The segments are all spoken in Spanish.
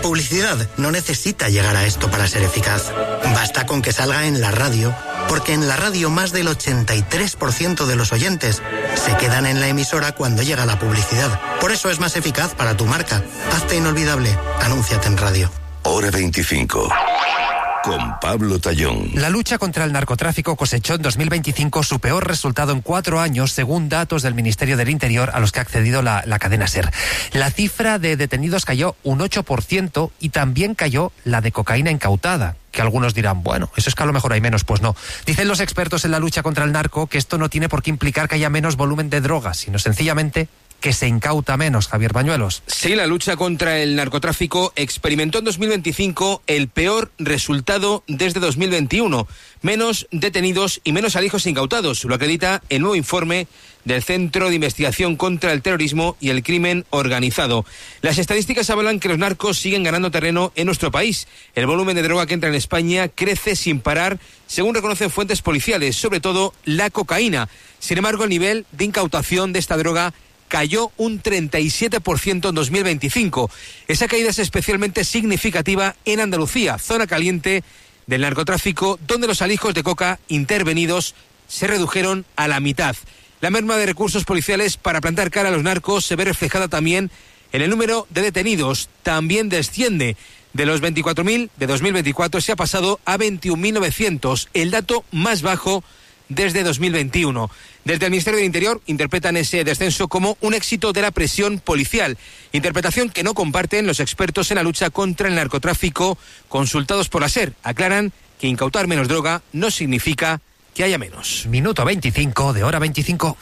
publicidad no necesita llegar a esto para ser eficaz. Basta con que salga en la radio, porque en la radio más del 83% de los oyentes se quedan en la emisora cuando llega la publicidad. Por eso es más eficaz para tu marca. Hazte inolvidable. Anúnciate en radio. Hora 25. Con Pablo Tallón. La lucha contra el narcotráfico cosechó en 2025 su peor resultado en 4 años, según datos del Ministerio del Interior a los que ha accedido la cadena SER. La cifra de detenidos cayó un 8% y también cayó la de cocaína incautada, que algunos dirán, bueno, eso es que a lo mejor hay menos. Pues no. Dicen los expertos en la lucha contra el narco que esto no tiene por qué implicar que haya menos volumen de drogas, sino sencillamente que se incauta menos. Javier Bañuelos. Sí, la lucha contra el narcotráfico experimentó en 2025 el peor resultado desde 2021. Menos detenidos y menos alijos incautados. Lo acredita el nuevo informe del Centro de Investigación contra el Terrorismo y el Crimen Organizado. Las estadísticas avalan que los narcos siguen ganando terreno en nuestro país. El volumen de droga que entra en España crece sin parar, según reconocen fuentes policiales, sobre todo la cocaína. Sin embargo, el nivel de incautación de esta droga cayó un 37% en 2025. Esa caída es especialmente significativa en Andalucía, zona caliente del narcotráfico, donde los alijos de coca intervenidos se redujeron a la mitad. La merma de recursos policiales para plantar cara a los narcos se ve reflejada también en el número de detenidos. También desciende. De los 24.000 de 2024 se ha pasado a 21.900, el dato más bajo desde 2021. Desde el Ministerio del Interior interpretan ese descenso como un éxito de la presión policial, interpretación que no comparten los expertos en la lucha contra el narcotráfico consultados por la SER. Aclaran que incautar menos droga no significa que haya menos. Minuto 25 de Hora 25.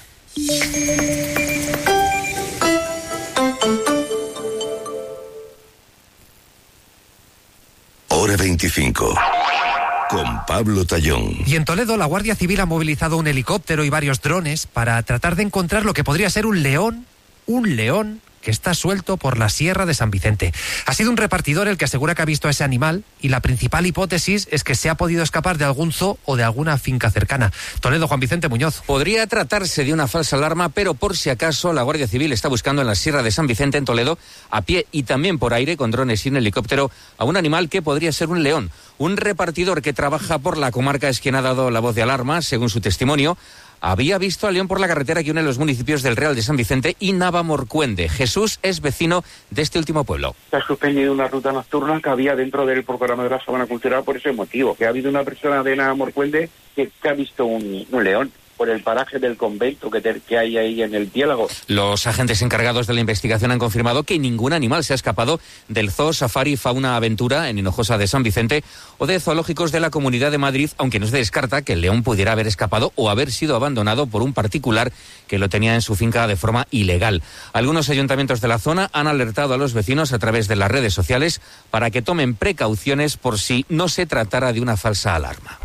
Hora 25. Con Pablo Tallón. Y en Toledo, la Guardia Civil ha movilizado un helicóptero y varios drones para tratar de encontrar lo que podría ser un león que está suelto por la Sierra de San Vicente. Ha sido un repartidor el que asegura que ha visto a ese animal y la principal hipótesis es que se ha podido escapar de algún zoo o de alguna finca cercana. Toledo, Juan Vicente Muñoz. Podría tratarse de una falsa alarma, pero por si acaso la Guardia Civil está buscando en la Sierra de San Vicente, en Toledo, a pie y también por aire, con drones y un helicóptero, a un animal que podría ser un león. Un repartidor que trabaja por la comarca es quien ha dado la voz de alarma, según su testimonio. Había visto al león por la carretera que une los municipios del Real de San Vicente y Navamorcuende. Jesús es vecino de este último pueblo. Se ha suspendido una ruta nocturna que había dentro del programa de la Sabana Cultural por ese motivo, que ha habido una persona de Navamorcuende que ha visto un león por el paraje del convento que hay ahí en el Piélago. Los agentes encargados de la investigación han confirmado que ningún animal se ha escapado del Zoo Safari Fauna Aventura en Hinojosa de San Vicente o de zoológicos de la Comunidad de Madrid, aunque no se descarta que el león pudiera haber escapado o haber sido abandonado por un particular que lo tenía en su finca de forma ilegal. Algunos ayuntamientos de la zona han alertado a los vecinos a través de las redes sociales para que tomen precauciones por si no se tratara de una falsa alarma.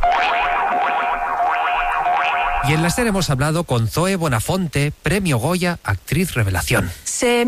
Y en la SER hemos hablado con Zoe Bonafonte, Premio Goya, actriz revelación.